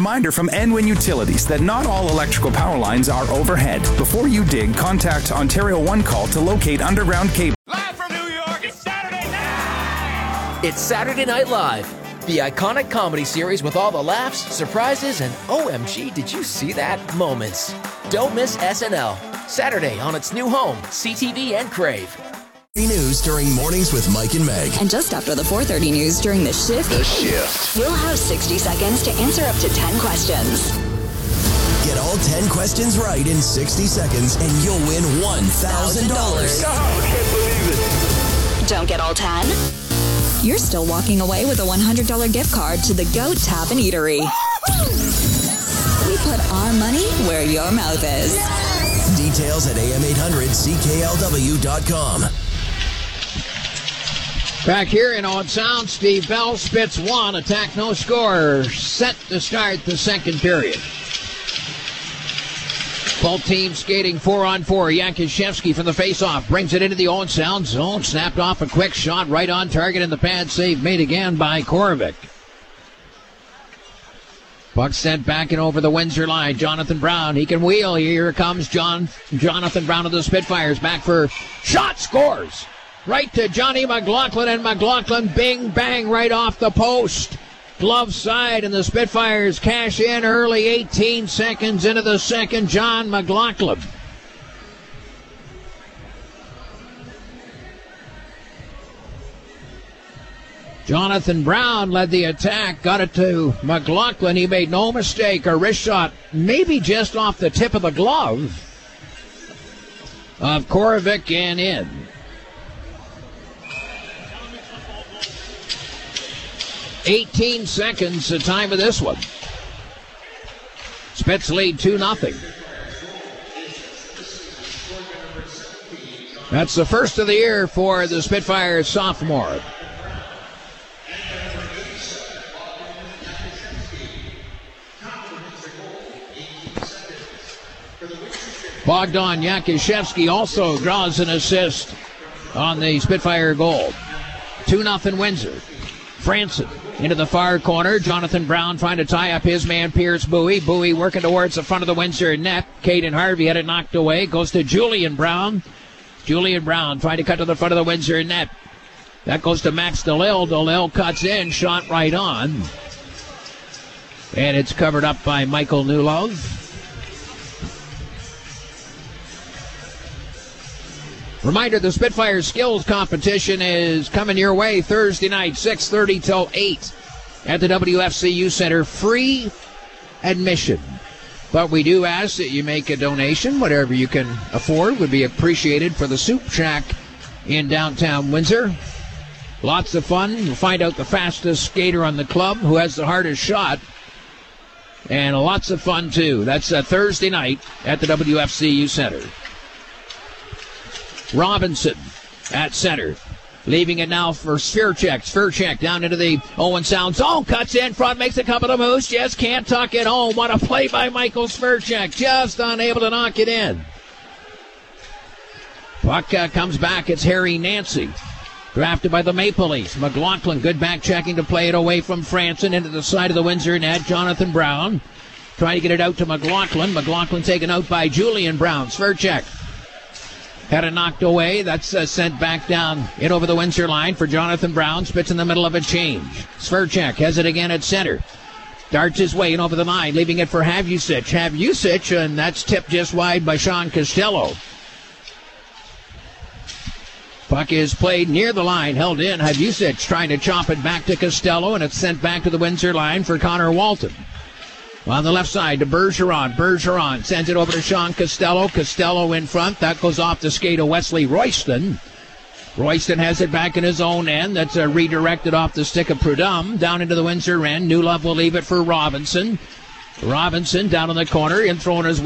reminder from Enwin Utilities that not all electrical power lines are overhead. Before you dig, contact Ontario One Call to locate underground cable. Live from New York, it's Saturday night! It's Saturday Night Live, the iconic comedy series with all the laughs, surprises, and OMG, did you see that moments. Don't miss SNL, Saturday on its new home, CTV and Crave. News during Mornings with Mike and Meg. And just after the 4:30 news during The Shift. The Shift. You'll have 60 seconds to answer up to 10 questions. Get all 10 questions right in 60 seconds and you'll win $1,000. I can't believe it. Don't get all 10? You're still walking away with a $100 gift card to the Goat Tap and Eatery. We put our money where your mouth is. Details at am800cklw.com. Back here in On Sound, Steve Bell, Spitz 1, attack no score, set to start the second period. Both teams skating 4-on-4. Yankishevsky from the faceoff brings it into the On Sound zone, snapped off a quick shot right on target in the pad, save made again by Korovic. Puck sent back and over the Windsor line. Jonathan Brown, he can wheel. Here comes Jonathan Brown of the Spitfires. Back for shot, scores. Right to Johnny McLaughlin, and McLaughlin, bing, bang, right off the post. Glove side, and the Spitfires cash in early, 18 seconds into the second. John McLaughlin. Jonathan Brown led the attack, got it to McLaughlin. He made no mistake. A wrist shot, maybe just off the tip of the glove of Korovic, and in. $18 seconds, the time of this one. Spitz lead 2-0. That's the first of the year for the Spitfires sophomore. Bogdan Yankishevsky also draws an assist on the Spitfire goal. 2-0 Windsor. Franson into the far corner. Jonathan Brown trying to tie up his man, Pierce Bowie. Bowie working towards the front of the Windsor net. Caden Harvey had it knocked away. Goes to Julian Brown. Julian Brown trying to cut to the front of the Windsor net. That goes to Max DeLille. DeLille cuts in, shot right on. And it's covered up by Michael Newlove. Reminder, the Spitfire Skills Competition is coming your way Thursday night, 6:30 till 8 at the WFCU Center. Free admission. But we do ask that you make a donation. Whatever you can afford would be appreciated for the Soup Shack in downtown Windsor. Lots of fun. We'll find out the fastest skater on the club, who has the hardest shot. And lots of fun, too. That's Thursday night at the WFCU Center. Robinson at center. Leaving it now for Svirchek. Svirchek down into the Owen Sound zone. Cuts in front, makes a couple of moves. Just can't tuck it home. What a play by Michael Svirchek. Just unable to knock it in. Puck comes back. It's Harry Nancy. Drafted by the Maple Leafs. McLaughlin, good back checking to play it away from Franson into the side of the Windsor net. Jonathan Brown trying to get it out to McLaughlin. McLaughlin taken out by Julian Brown. Svirchek had it knocked away. That's sent back down in over the Windsor line for Jonathan Brown. Spitz in the middle of a change. Svirchek has it again at center. Darts his way in over the line, leaving it for Havusic. Havusic, and that's tipped just wide by Sean Costello. Puck is played near the line, held in. Havusic trying to chop it back to Costello, and it's sent back to the Windsor line for Connor Walton. On the left side to Bergeron. Bergeron sends it over to Sean Costello. Costello in front. That goes off the skate of Wesley Royston. Royston has it back in his own end. That's redirected off the stick of Prudhomme. Down into the Windsor end. Newlove will leave it for Robinson. Robinson down in the corner and throwing his